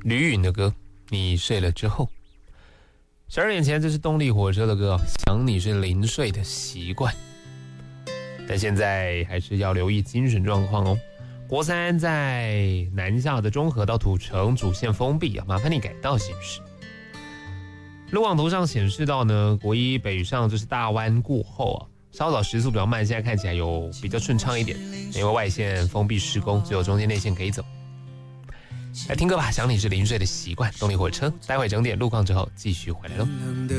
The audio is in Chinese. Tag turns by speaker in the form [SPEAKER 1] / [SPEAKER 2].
[SPEAKER 1] 吕允的歌《你睡了之后》。12点前这是动力火车的歌，想你是临睡的习惯，但现在还是要留意精神状况哦。国三在南下的中和到土城主线封闭啊，麻烦你改道行驶。路网图上显示到呢，国一北上就是大弯过后啊，稍早时速比较慢，现在看起来有比较顺畅一点，因为外线封闭施工，只有中间内线可以走。来听歌吧，想你是临睡的习惯，动力火车，待会整点路况之后继续回来喽。